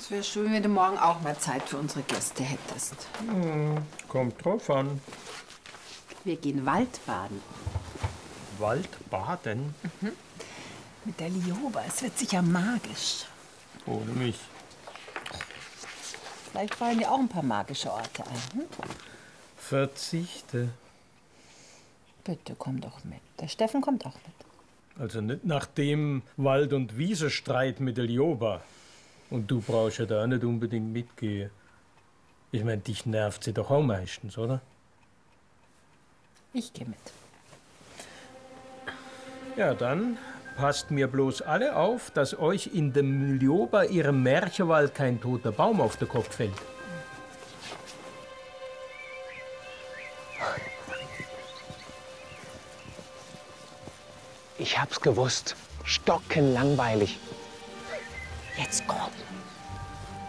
Es wäre schön, wenn du morgen auch mal Zeit für unsere Gäste hättest. Kommt drauf an. Wir gehen Waldbaden. Waldbaden? Mit der Lioba. Es wird sicher magisch. Ohne mich. Vielleicht fallen dir auch ein paar magische Orte ein. Verzichte. Bitte, komm doch mit. Der Steffen kommt auch mit. Also nicht nach dem Wald- und Wiesenstreit mit der Lioba. Und du brauchst ja da auch nicht unbedingt mitgehen. Ich meine, dich nervt sie doch auch meistens, oder? Ich gehe mit. Ja, dann passt mir bloß alle auf, dass euch in dem Lioba, ihrem Märchenwald, kein toter Baum auf den Kopf fällt. Ich hab's gewusst. Stockenlangweilig. Jetzt komm.